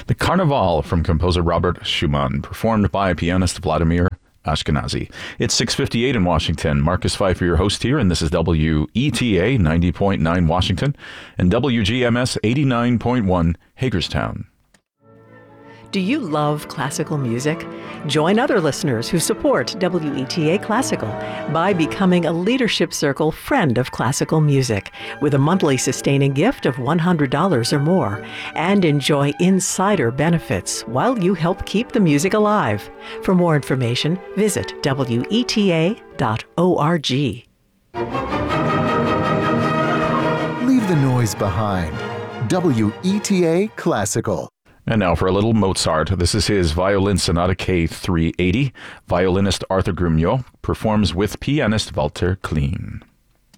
The Carnival from composer Robert Schumann, performed by pianist Vladimir Ashkenazy. It's 6:58 in Washington. Marcus Pfeiffer, your host here, and this is WETA 90.9 Washington and WGMS 89.1 Hagerstown. Do you love classical music? Join other listeners who support WETA Classical by becoming a Leadership Circle Friend of Classical Music with a monthly sustaining gift of $100 or more, and enjoy insider benefits while you help keep the music alive. For more information, visit WETA.org. Leave the noise behind. WETA Classical. And now for a little Mozart. This is his Violin Sonata K380. Violinist Arthur Grumiaux performs with pianist Walter Klein.